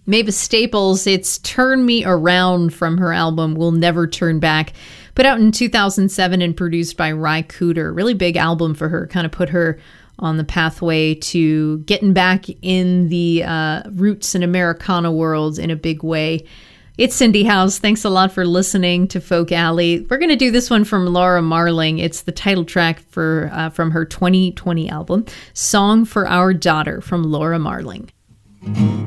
Mavis Staples, it's Turn Me Around from her album We'll Never Turn Back, put out in 2007 and produced by Ry Cooder. Really big album for her, kind of put her on the pathway to getting back in the roots and Americana world in a big way. It's Cindy House. Thanks a lot for listening to Folk Alley. We're going to do this one from Laura Marling. It's the title track from her 2020 album, Song for Our Daughter from Laura Marling.